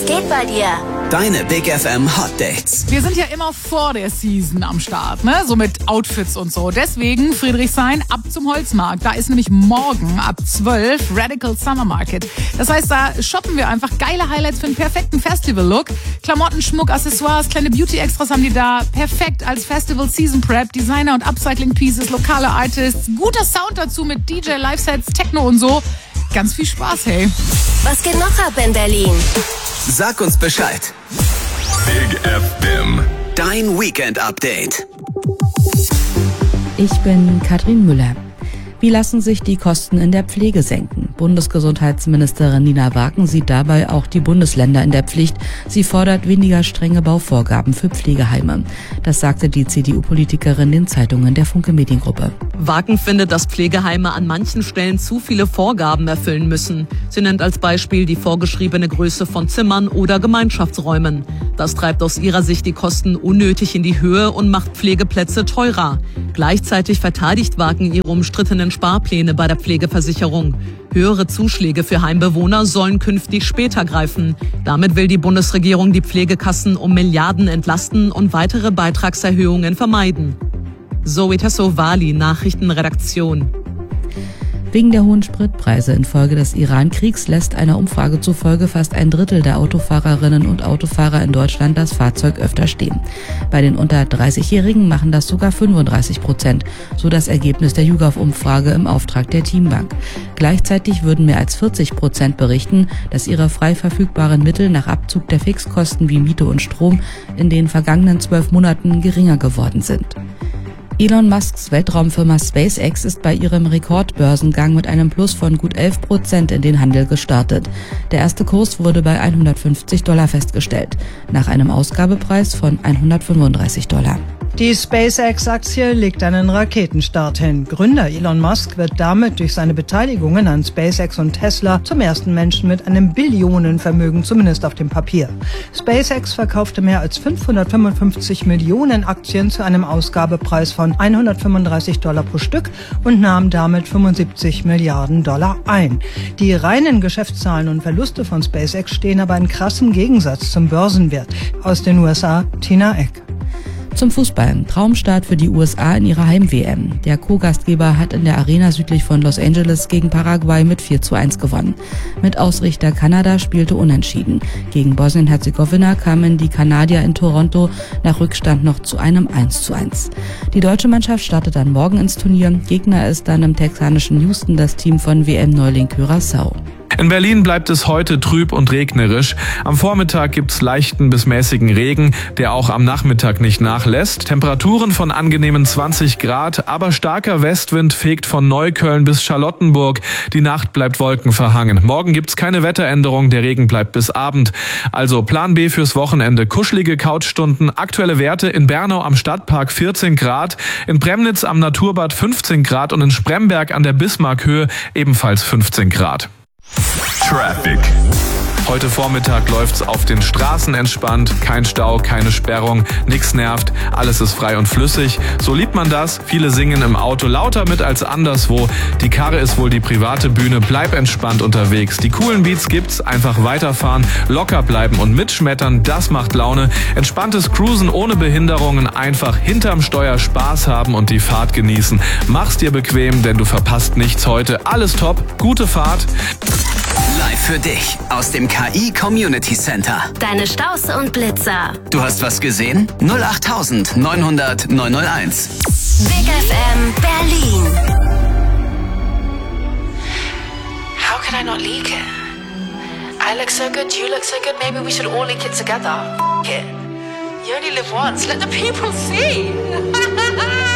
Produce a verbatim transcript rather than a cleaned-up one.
Was geht bei dir? Deine Big F M Hot Dates. Wir sind ja immer vor der Season am Start, ne? So mit Outfits und so. Deswegen Friedrichshain ab zum Holzmarkt. Da ist nämlich morgen ab zwölf Radical Summer Market. Das heißt, da shoppen wir einfach geile Highlights für einen perfekten Festival-Look. Klamotten, Schmuck, Accessoires, kleine Beauty-Extras haben die da. Perfekt als Festival-Season-Prep, Designer- und Upcycling-Pieces, lokale Artists. Guter Sound dazu mit D J, Live-Sets, Techno und so. Ganz viel Spaß, hey. Was geht noch ab in Berlin? Sag uns Bescheid. Big F M. Dein Weekend-Update. Ich bin Katrin Müller. Wie lassen sich die Kosten in der Pflege senken? Bundesgesundheitsministerin Nina Waken sieht dabei auch die Bundesländer in der Pflicht. Sie fordert weniger strenge Bauvorgaben für Pflegeheime. Das sagte die C D U-Politikerin den Zeitungen der Funke Mediengruppe. Waken findet, dass Pflegeheime an manchen Stellen zu viele Vorgaben erfüllen müssen. Sie nennt als Beispiel die vorgeschriebene Größe von Zimmern oder Gemeinschaftsräumen. Das treibt aus ihrer Sicht die Kosten unnötig in die Höhe und macht Pflegeplätze teurer. Gleichzeitig verteidigt Waken ihre umstrittenen Sparpläne bei der Pflegeversicherung. Höhere Zuschläge für Heimbewohner sollen künftig später greifen. Damit will die Bundesregierung die Pflegekassen um Milliarden entlasten und weitere Beitragserhöhungen vermeiden. Zoe Tassovali, Nachrichtenredaktion. Wegen der hohen Spritpreise infolge des Iran-Kriegs lässt einer Umfrage zufolge fast ein Drittel der Autofahrerinnen und Autofahrer in Deutschland das Fahrzeug öfter stehen. Bei den unter dreißigjährigen machen das sogar fünfunddreißig Prozent, so das Ergebnis der YouGov-Umfrage im Auftrag der Teambank. Gleichzeitig würden mehr als vierzig Prozent berichten, dass ihre frei verfügbaren Mittel nach Abzug der Fixkosten wie Miete und Strom in den vergangenen zwölf Monaten geringer geworden sind. Elon Musks Weltraumfirma SpaceX ist bei ihrem Rekordbörsengang mit einem Plus von gut elf Prozent in den Handel gestartet. Der erste Kurs wurde bei hundertfünfzig Dollar festgestellt, nach einem Ausgabepreis von hundertfünfunddreißig Dollar. Die SpaceX-Aktie legt einen Raketenstart hin. Gründer Elon Musk wird damit durch seine Beteiligungen an SpaceX und Tesla zum ersten Menschen mit einem Billionenvermögen, zumindest auf dem Papier. SpaceX verkaufte mehr als fünfhundertfünfundfünfzig Millionen Aktien zu einem Ausgabepreis von hundertfünfunddreißig Dollar pro Stück und nahm damit fünfundsiebzig Milliarden Dollar ein. Die reinen Geschäftszahlen und Verluste von SpaceX stehen aber in krassem Gegensatz zum Börsenwert. Aus den U S A, Tina Eck. Zum Fußball. Traumstart für die U S A in ihrer Heim-W M. Der Co-Gastgeber hat in der Arena südlich von Los Angeles gegen Paraguay mit vier zu eins gewonnen. Mit Ausrichter Kanada spielte unentschieden. Gegen Bosnien-Herzegowina kamen die Kanadier in Toronto nach Rückstand noch zu einem eins zu eins. Die deutsche Mannschaft startet dann morgen ins Turnier. Gegner ist dann im texanischen Houston das Team von W M-Neuling Curaçao. In Berlin bleibt es heute trüb und regnerisch. Am Vormittag gibt's leichten bis mäßigen Regen, der auch am Nachmittag nicht nachlässt. Temperaturen von angenehmen zwanzig Grad, aber starker Westwind fegt von Neukölln bis Charlottenburg. Die Nacht bleibt wolkenverhangen. Morgen gibt's keine Wetteränderung, der Regen bleibt bis Abend. Also Plan B fürs Wochenende. Kuschelige Couchstunden, aktuelle Werte in Bernau am Stadtpark vierzehn Grad, in Premnitz am Naturbad fünfzehn Grad und in Spremberg an der Bismarckhöhe ebenfalls fünfzehn Grad. Traffic. Heute Vormittag läuft's auf den Straßen entspannt. Kein Stau, keine Sperrung, nix nervt, alles ist frei und flüssig. So liebt man das. Viele singen im Auto lauter mit als anderswo. Die Karre ist wohl die private Bühne. Bleib entspannt unterwegs. Die coolen Beats gibt's. Einfach weiterfahren, locker bleiben und mitschmettern. Das macht Laune. Entspanntes Cruisen ohne Behinderungen. Einfach hinterm Steuer Spaß haben und die Fahrt genießen. Mach's dir bequem, denn du verpasst nichts heute. Alles top. Gute Fahrt. Live für dich aus dem K I Community Center. Deine Staus und Blitzer. Du hast was gesehen? null acht neun hundert neun null eins. Big F M Berlin. How can I not leak it? I look so good, you look so good, maybe we should all leak it together. F it. You only live once, let the people see.